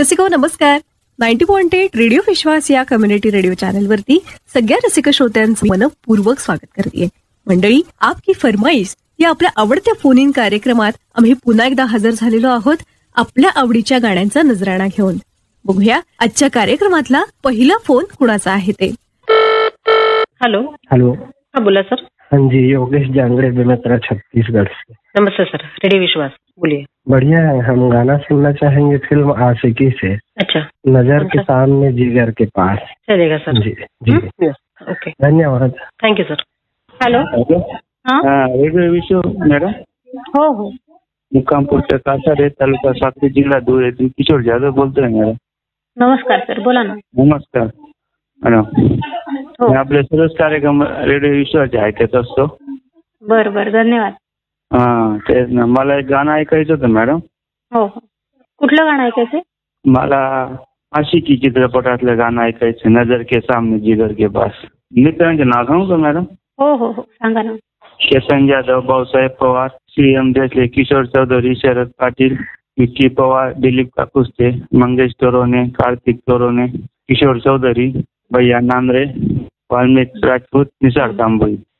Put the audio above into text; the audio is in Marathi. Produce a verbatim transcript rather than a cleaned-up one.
रसिको नमस्कार. नाईन्टी पॉइंट एट रेडिओ विश्वास या कम्युनिटी रेडिओ चॅनलवरती सगळ्या रसिक श्रोत्यांचं मनपूर्वक स्वागत करते. मंडळी, आपकी फरमाईश या आपल्या आवडत्या फोन इन कार्यक्रमात आम्ही पुन्हा एकदा हजर झालेलो आहोत आपल्या आवडीच्या गाण्यांचा नजराणा घेऊन. बघूया आजच्या कार्यक्रमातला पहिला फोन कुणाचा आहे ते. Hello hello. हाँ बोला सर. हाँ जी, योगेश जांगड़े बेमेतरा छत्तीसगढ़ से. नमस्ते सर, रेडियो विश्वास बोलिए. बढ़िया है. हम गाना सुनना चाहेंगे फिल्म आशिकी से, अच्छा, नजर के सामने जिगर के पास. चलेगा सर. जी जी. ओके, धन्यवाद. Thank you sir. हेलो. हाँ हाँ, रेडियो विश्व मॅडम. हो हो. मुक्कामपूरच्या कासारे तालुका साक्री जिल्हा धुळे येथून किशोर जाधव बोलतोय मॅडम. नमस्कार सर, बोला ना. नमस्कार मॅडम. हो. मी आपले सर्वच कार्यक्रम रेडिओ विश्वाचे ऐकत असतो. बर बर, धन्यवाद. हा तेच ना, मला एक गाणं ऐकायचं होतं मॅडम. हो हो. कुठलं गाणं ऐकायचं? मला आशिकी चित्रपटातलं गाणं ऐकायचं, नजर के सामने जिगर के पास. मित्रांचे नाव सांगू का मॅडम? हो हो हो, सांगा ना. केतन जाधव, भाऊसाहेब पवार, श्री एम देसले, किशोर चौधरी, शरद पाटील, विक्की पवार, दिलीप काकुस्ते, मंगेश तोरोने, कार्तिक तोरोने, किशोर चौधरी, भैया नांद्रे, वाल्मिक राजपूत, निसार तांबोळी.